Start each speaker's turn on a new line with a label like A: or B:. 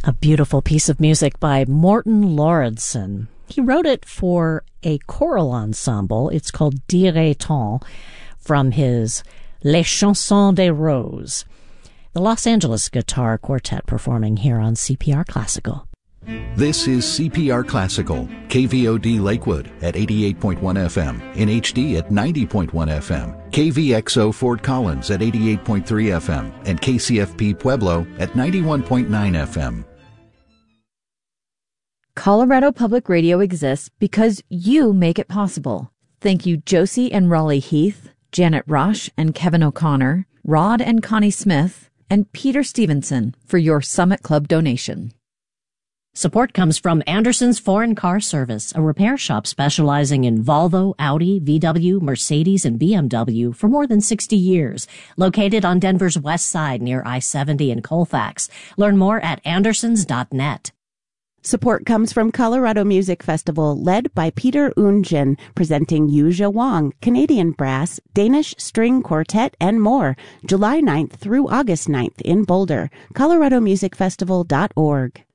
A: A beautiful piece of music by Morten Lauridsen. He wrote it for a choral ensemble. It's called Direttons, from his Les Chansons des Roses. The Los Angeles Guitar Quartet performing here on CPR Classical.
B: This is CPR Classical, KVOD Lakewood at 88.1 FM, in HD at 90.1 FM, KVXO Fort Collins at 88.3 FM, and KCFP Pueblo at 91.9 FM.
C: Colorado Public Radio exists because you make it possible. Thank you, Josie and Raleigh Heath, Janet Rush and Kevin O'Connor, Rod and Connie Smith, and Peter Stevenson for your Summit Club donation.
A: Support comes from Anderson's Foreign Car Service, a repair shop specializing in Volvo, Audi, VW, Mercedes, and BMW for more than 60 years. Located on Denver's west side near I-70 and Colfax. Learn more at andersons.net.
D: Support comes from Colorado Music Festival, led by Peter Oonjin, presenting Yuja Wang, Canadian Brass, Danish String Quartet, and more, July 9th through August 9th in Boulder. coloradomusicfestival.org.